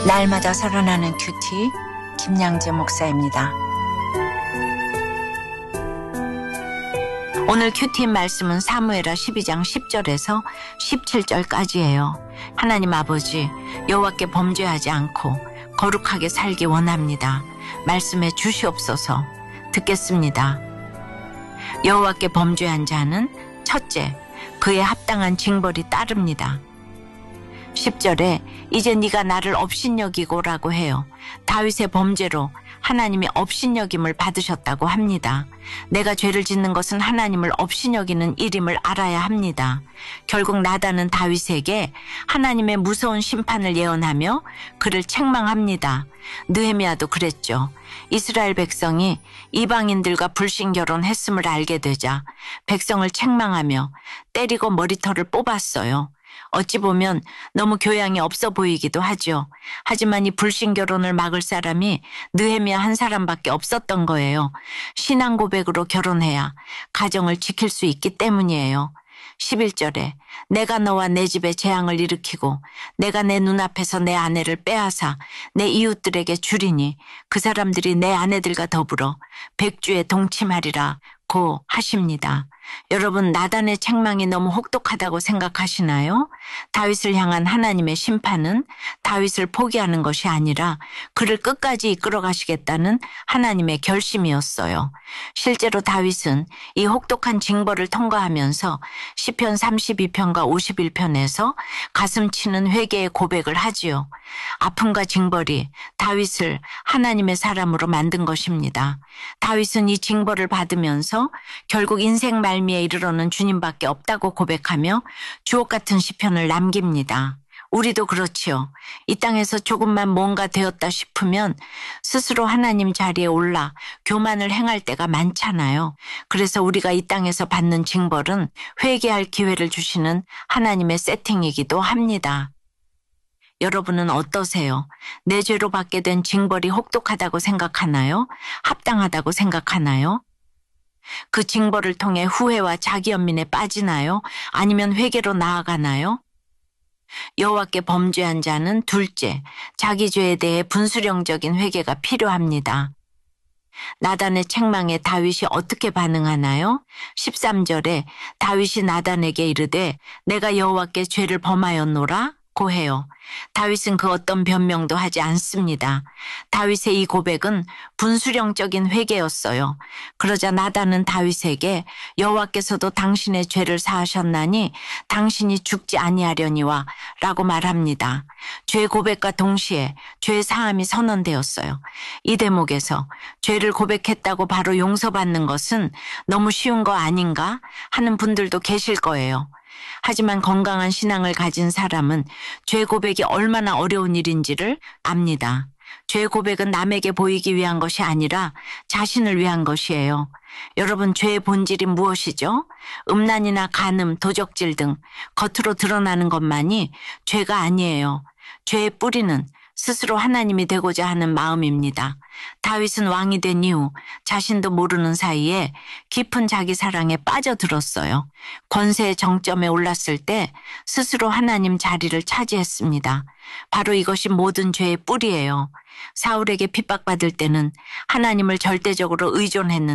날마다 살아나는 큐티 김양재 목사입니다. 오늘 큐티 말씀은 사무엘하 12장 10절에서 17절까지예요. 하나님 아버지, 여호와께 범죄하지 않고 거룩하게 살기 원합니다. 말씀해 주시옵소서. 듣겠습니다. 여호와께 범죄한 자는 첫째, 그에 합당한 징벌이 따릅니다. 10절에 이제 네가 나를 업신여기고라고 해요. 다윗의 범죄로 하나님이 업신여김을 받으셨다고 합니다. 내가 죄를 짓는 것은 하나님을 업신여기는 일임을 알아야 합니다. 결국 나단은 다윗에게 하나님의 무서운 심판을 예언하며 그를 책망합니다. 느헤미야도 그랬죠. 이스라엘 백성이 이방인들과 불신결혼했음을 알게 되자 백성을 책망하며 때리고 머리털을 뽑았어요. 어찌 보면 너무 교양이 없어 보이기도 하죠. 하지만 이 불신결혼을 막을 사람이 느헤미야 한 사람밖에 없었던 거예요. 신앙 고백으로 결혼해야 가정을 지킬 수 있기 때문이에요. 11절에 내가 너와 내 집에 재앙을 일으키고 내가 내 눈앞에서 내 아내를 빼앗아 내 이웃들에게 주리니 그 사람들이 내 아내들과 더불어 백주에 동침하리라 고 하십니다. 여러분, 나단의 책망이 너무 혹독하다고 생각하시나요? 다윗을 향한 하나님의 심판은 다윗을 포기하는 것이 아니라 그를 끝까지 이끌어 가시겠다는 하나님의 결심이었어요. 실제로 다윗은 이 혹독한 징벌을 통과하면서 시편 32편과 51편에서 가슴 치는 회개의 고백을 하지요. 아픔과 징벌이 다윗을 하나님의 사람으로 만든 것입니다. 다윗은 이 징벌을 받으면서 결국 인생 말미에 이르러는 주님밖에 없다고 고백하며 주옥 같은 시편을 남깁니다. 우리도 그렇지요. 이 땅에서 조금만 뭔가 되었다 싶으면 스스로 하나님 자리에 올라 교만을 행할 때가 많잖아요. 그래서 우리가 이 땅에서 받는 징벌은 회개할 기회를 주시는 하나님의 세팅이기도 합니다. 여러분은 어떠세요? 내 죄로 받게 된 징벌이 혹독하다고 생각하나요? 합당하다고 생각하나요? 그 징벌을 통해 후회와 자기 연민에 빠지나요? 아니면 회개로 나아가나요? 여호와께 범죄한 자는 둘째, 자기 죄에 대해 분수령적인 회개가 필요합니다. 나단의 책망에 다윗이 어떻게 반응하나요? 13절에 다윗이 나단에게 이르되 내가 여호와께 죄를 범하였노라 고 해요. 다윗은 그 어떤 변명도 하지 않습니다. 다윗의 이 고백은 분수령적인 회개였어요. 그러자 나단은 다윗에게 여호와께서도 당신의 죄를 사하셨나니 당신이 죽지 아니하려니와 라고 말합니다. 죄 고백과 동시에 죄 사함이 선언되었어요. 이 대목에서 죄를 고백했다고 바로 용서받는 것은 너무 쉬운 거 아닌가 하는 분들도 계실 거예요. 하지만 건강한 신앙을 가진 사람은 죄 고백이 얼마나 어려운 일인지를 압니다. 죄 고백은 남에게 보이기 위한 것이 아니라 자신을 위한 것이에요. 여러분, 죄의 본질이 무엇이죠? 음란이나 간음, 도적질 등 겉으로 드러나는 것만이 죄가 아니에요. 죄의 뿌리는 스스로 하나님이 되고자 하는 마음입니다. 다윗은 왕이 된 이후 자신도 모르는 사이에 깊은 자기 사랑에 빠져들었어요. 권세의 정점에 올랐을 때 스스로 하나님 자리를 차지했습니다. 바로 이것이 모든 죄의 뿌리예요. 사울에게 핍박받을 때는 하나님을 절대적으로 의존했는데